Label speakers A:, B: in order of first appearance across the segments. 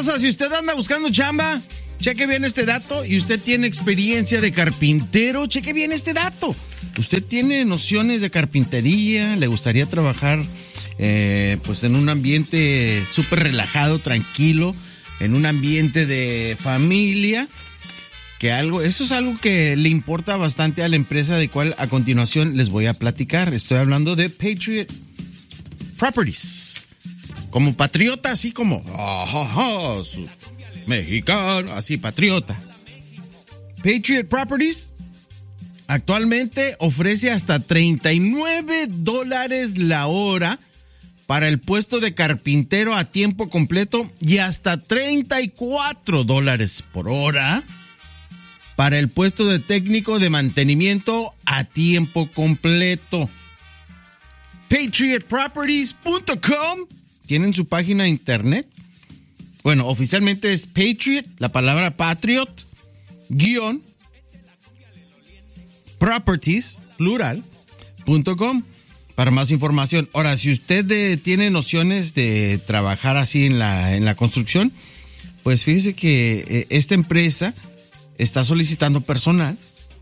A: raza, si usted anda buscando chamba, cheque bien este dato y usted tiene experiencia de carpintero, cheque bien este dato. Usted tiene nociones de carpintería, le gustaría trabajar pues en un ambiente súper relajado, tranquilo, en un ambiente de familia, eso es algo que le importa bastante a la empresa de cual a continuación les voy a platicar. Estoy hablando de Patriot Properties. Como patriota, así como mexicano, así patriota. Patriot Properties actualmente ofrece hasta $39 la hora para el puesto de carpintero a tiempo completo y hasta $34 por hora para el puesto de técnico de mantenimiento a tiempo completo. PatriotProperties.com tienen su página de internet. Bueno, oficialmente es Patriot, la palabra Patriot, _properties, plural.com para más información. Ahora, si usted tiene nociones de trabajar así en la construcción, pues fíjese que esta empresa está solicitando personal.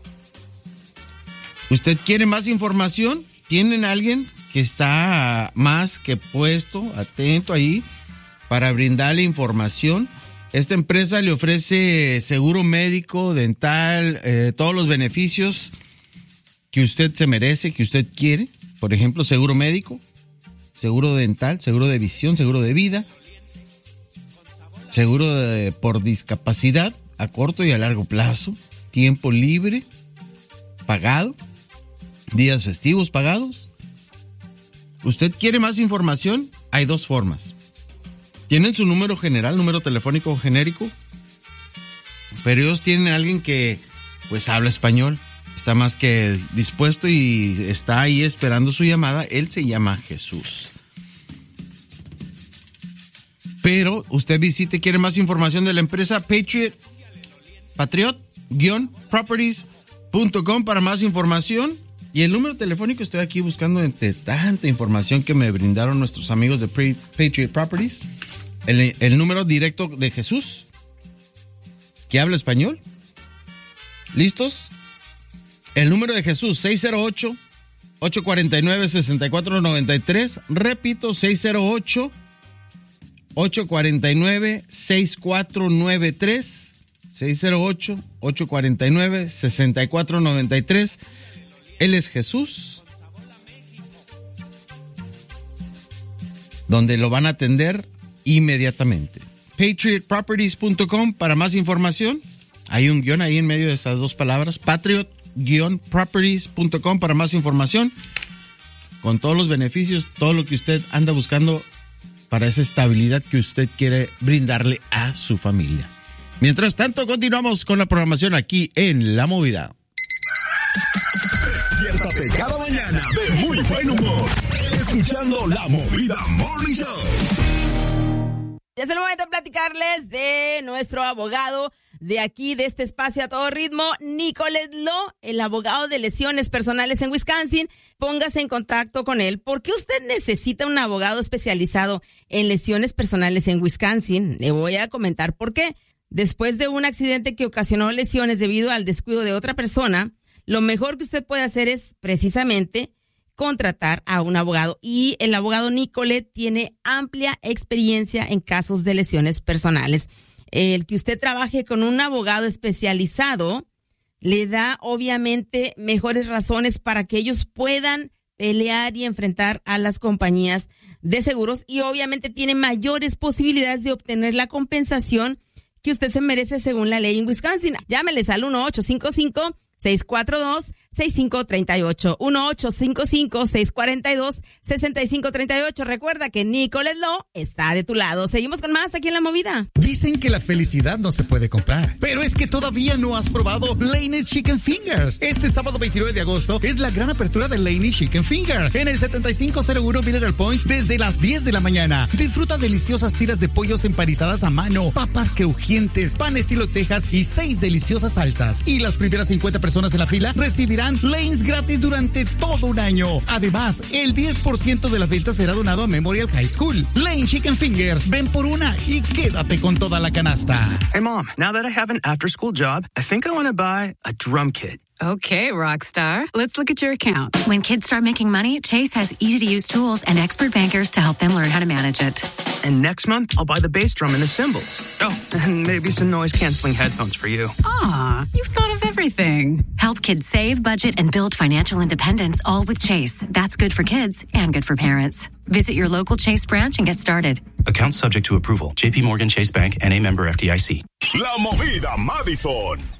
A: ¿Usted quiere más información? ¿Tienen alguien que está más que puesto, atento ahí para brindarle información? Esta empresa le ofrece seguro médico, dental, todos los beneficios que usted se merece, que usted quiere. Por ejemplo, seguro médico, seguro dental, seguro de visión, seguro de vida, seguro por discapacidad a corto y a largo plazo, tiempo libre, pagado, días festivos pagados. ¿Usted quiere más información? Hay dos formas. Tienen su número general, número telefónico genérico, pero ellos tienen a alguien que pues habla español, está más que dispuesto y está ahí esperando su llamada. Él se llama Jesús. Pero usted quiere más información de la empresa Patriot-Properties.com para más información. Y el número telefónico estoy aquí buscando entre tanta información que me brindaron nuestros amigos de Patriot Properties. El número directo de Jesús, que habla español. ¿Listos? El número de Jesús, 608-849-6493. Repito, 608-849-6493. 608-849-6493. Él es Jesús, donde lo van a atender inmediatamente. PatriotProperties.com para más información. Hay un guión ahí en medio de esas dos palabras. Patriot-Properties.com para más información. Con todos los beneficios, todo lo que usted anda buscando para esa estabilidad que usted quiere brindarle a su familia. Mientras tanto, continuamos con la programación aquí en La Movida.
B: Despiértate cada mañana de muy buen humor, escuchando La Movida Morning Show.
C: Ya es el momento de platicarles de nuestro abogado de aquí, de este espacio a todo ritmo, Nicolás Law, el abogado de lesiones personales en Wisconsin. Póngase en contacto con él porque usted necesita un abogado especializado en lesiones personales en Wisconsin. Le voy a comentar por qué. Después de un accidente que ocasionó lesiones debido al descuido de otra persona, lo mejor que usted puede hacer es precisamente contratar a un abogado. Y el abogado Nicolás tiene amplia experiencia en casos de lesiones personales. El que usted trabaje con un abogado especializado le da obviamente mejores razones para que ellos puedan pelear y enfrentar a las compañías de seguros y obviamente tiene mayores posibilidades de obtener la compensación que usted se merece según la ley en Wisconsin. Llámeles al 1-855-642-6538. 1-855-642-6538. Recuerda que Nicolás Law está de tu lado. Seguimos con más aquí en La Movida.
D: Dicen que la felicidad no se puede comprar, pero es que todavía no has probado Laney Chicken Fingers. Este sábado 29 de agosto es la gran apertura de Laney Chicken Finger en el 7501 Mineral Point desde las 10 de la mañana. Disfruta deliciosas tiras de pollos empanizadas a mano, papas crujientes, pan estilo Texas y 6 deliciosas salsas. Y las primeras 50 personas en la fila recibirán recibirán lanes gratis durante todo un año. Además, el 10% de las ventas será donado a Memorial High School. Lane Chicken Fingers, ven por una y quédate con toda la canasta.
E: Hey, Mom, now that I have an after-school job, I think I want to buy a drum kit.
F: Okay, Rockstar. Let's look at your account. When kids start making money, Chase has easy-to-use tools and expert bankers to help them learn how to manage it.
E: And next month, I'll buy the bass drum and the cymbals. Oh, and maybe some noise-canceling headphones for you.
F: Aw, you've thought of everything. Help kids save, budget, and build financial independence, all with Chase. That's good for kids and good for parents. Visit your local Chase branch and get started.
G: Account subject to approval. JP Morgan Chase Bank, N.A. member FDIC.
B: La Movida Madison.